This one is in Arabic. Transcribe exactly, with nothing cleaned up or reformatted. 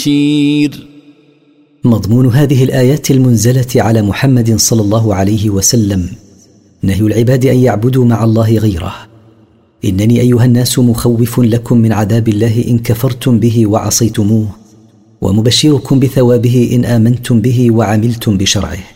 شير. مضمون هذه الآيات المنزلة على محمد صلى الله عليه وسلم نهي العباد أن يعبدوا مع الله غيره. إنني أيها الناس مخوف لكم من عذاب الله إن كفرتم به وعصيتموه، ومبشركم بثوابه إن آمنتم به وعملتم بشرعه.